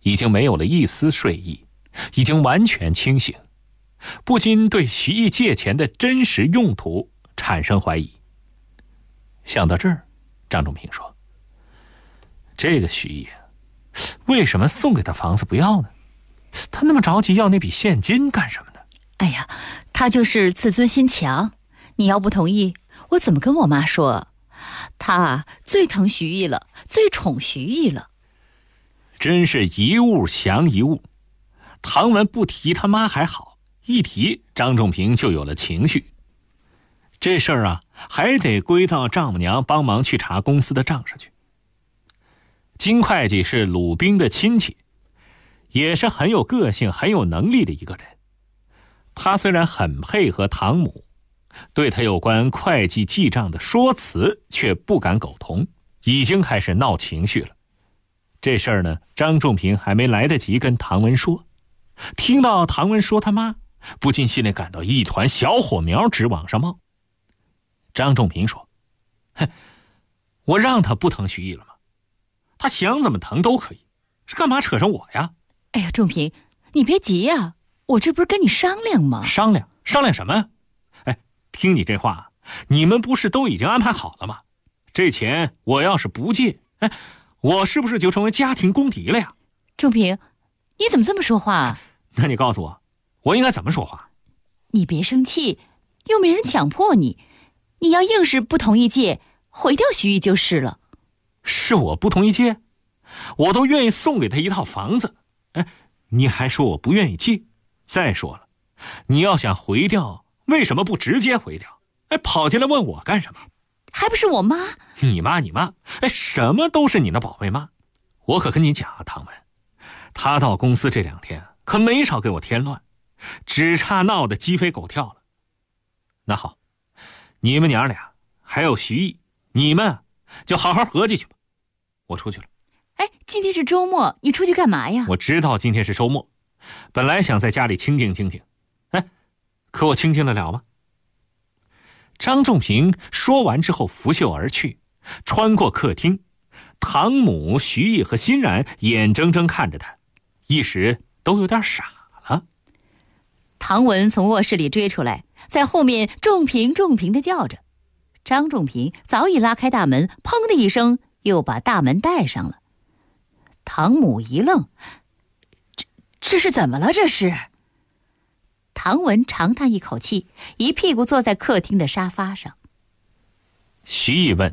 已经没有了一丝睡意，已经完全清醒，不禁对徐毅借钱的真实用途产生怀疑。想到这儿，张仲平说：“这个徐毅为什么送给他房子不要呢？他那么着急要那笔现金干什么呢？” 哎呀，他就是自尊心强，你要不同意，我怎么跟我妈说？他最疼徐毅了，最宠徐毅了。 真是一物降一物。唐文不提他妈还好，一提张仲平就有了情绪。这事儿啊，还得归到丈母娘帮忙去查公司的账上去。金会计是鲁冰的亲戚，也是很有个性很有能力的一个人。他虽然很配合唐母，对他有关会计记账的说辞却不敢苟同，已经开始闹情绪了。这事儿呢，张仲平还没来得及跟唐文说，听到唐文说他妈，不禁心里感到一团小火苗直往上冒。张仲平说：“哼，我让他不疼徐毅了吗？他想怎么疼都可以，是干嘛扯上我呀？” 哎呀，仲平，你别急呀，我这不是跟你商量吗？ 商量什么？哎，听你这话，你们不是都已经安排好了吗？这钱我要是不借，哎，我是不是就成为家庭公敌了呀？ 仲平，你怎么这么说话？ 那你告诉我，我应该怎么说话？ 你别生气，又没人强迫你，你要硬是不同意借，毁掉徐毅就是了。 是我不同意借？我都愿意送给他一套房子，哎，你还说我不愿意借？再说了，你要想回掉，为什么不直接回掉？哎，跑进来问我干什么？ 还不是我妈？ 你妈，哎，什么都是你的宝贝妈。我可跟你讲啊，唐文，他到公司这2天可没少给我添乱，只差闹得鸡飞狗跳了。那好，你们娘俩还有徐毅，你们就好好合计去吧。我出去了。 哎，今天是周末，你出去干嘛呀？ 我知道今天是周末，本来想在家里清静清静，哎，可我清静得了吗？张仲平说完之后拂袖而去，穿过客厅，唐母、徐毅和欣然眼睁睁看着他，一时都有点傻了。 唐文从卧室里追出来，在后面仲平地叫着。张仲平早已拉开大门，砰的一声又把大门带上了。唐母一愣，这是怎么了？这是？唐文长叹一口气，一屁股坐在客厅的沙发上。 徐毅问：“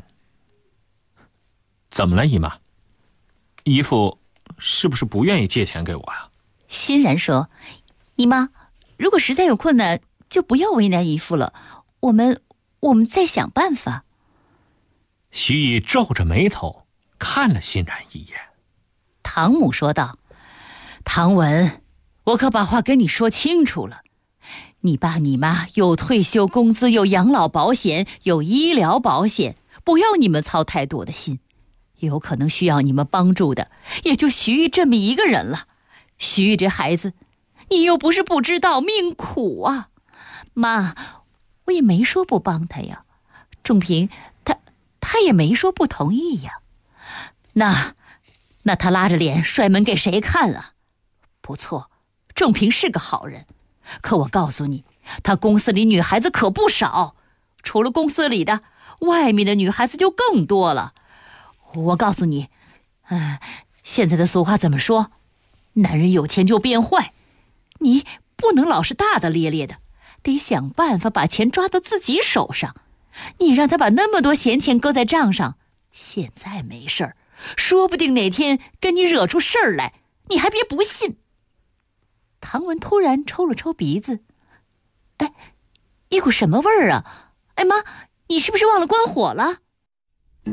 怎么了，姨妈？姨父是不是不愿意借钱给我啊？” 欣然说：“姨妈，如果实在有困难，就不要为难姨父了，我们再想办法。” 徐毅皱着眉头看了欣然一眼。 唐母说道：“唐文，我可把话跟你说清楚了。你爸你妈有退休工资，有养老保险，有医疗保险，不要你们操太多的心。有可能需要你们帮助的，也就徐毅这么一个人了。徐毅这孩子，你又不是不知道，命苦啊。妈，我也没说不帮他呀。仲平，他也没说不同意呀。那他拉着脸摔门给谁看啊？不错，仲平是个好人，可我告诉你，他公司里女孩子可不少，除了公司里的，外面的女孩子就更多了。我告诉你，现在的俗话怎么说？男人有钱就变坏，你不能老是大大咧咧的，得想办法把钱抓到自己手上。你让他把那么多闲钱搁在账上，现在没事儿，说不定哪天跟你惹出事儿来，你还别不信。唐文突然抽了抽鼻子，哎，一股什么味儿啊？哎妈，你是不是忘了关火了？